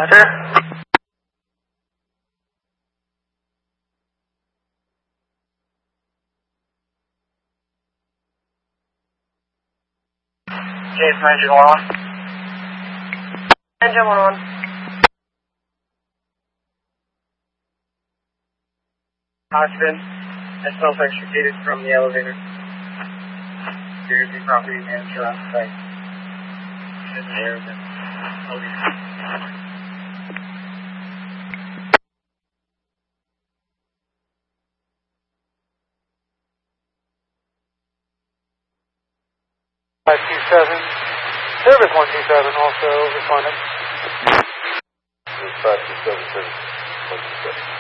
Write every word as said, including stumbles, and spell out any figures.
Sir? James, Engine one one. Engine one one. Oxygen. That smells extricated from the elevator. Jersey property manager on site. There's an air with five two seven. Service one two seven also responded. five two seven, service one two seven.